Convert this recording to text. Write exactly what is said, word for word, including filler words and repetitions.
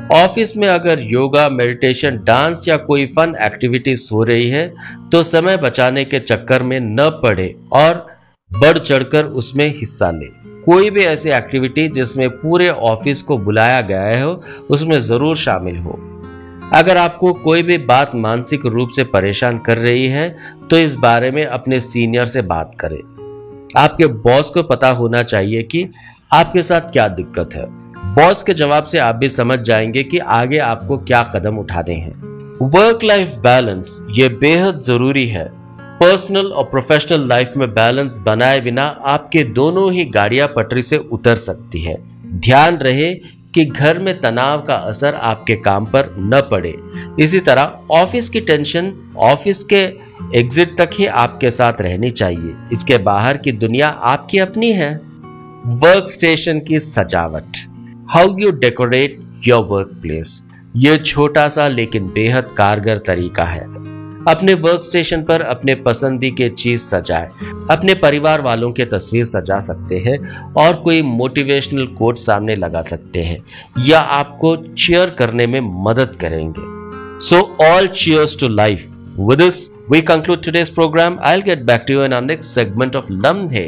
Office में अगर yoga, meditation, dance या कोई फन एक्टिविटीज हो रही है तो समय बचाने के चक्कर में न पड़े और बढ़ चढ़कर उसमें हिस्सा ले। कोई भी ऐसी एक्टिविटी जिसमें पूरे ऑफिस को बुलाया गया हो उसमें जरूर शामिल हो। अगर आपको कोई भी बात मानसिक रूप से परेशान कर रही है तो इस बारे में अपने सीनियर से बात करें। आपके बॉस को पता होना चाहिए कि आपके साथ क्या दिक्कत है। बॉस के जवाब से आप भी समझ जाएंगे कि आगे आपको क्या कदम उठाने हैं। वर्क लाइफ बैलेंस ये बेहद जरूरी है। पर्सनल और प्रोफेशनल लाइफ में बैलेंस बनाए बिना आपके दोनों ही गाड़ियां पटरी से उतर सकती है। ध्यान रहे कि घर में तनाव का असर आपके काम पर न पड़े। इसी तरह ऑफिस की टेंशन ऑफिस के एग्जिट तक ही आपके साथ रहनी चाहिए। इसके बाहर की दुनिया आपकी अपनी है। वर्क स्टेशन की सजावट, how you decorate your work place, यह छोटा सा लेकिन बेहद कारगर तरीका है। अपने वर्क स्टेशन पर अपने पसंदी के चीज सजाएं। अपने परिवार वालों के तस्वीर सजा सकते हैं और कोई मोटिवेशनल कोट सामने लगा सकते हैं या आपको चीयर करने में मदद करेंगे। So all cheers to life. With this, we conclude today's program. I'll get back to you in our next segment of Lamhe.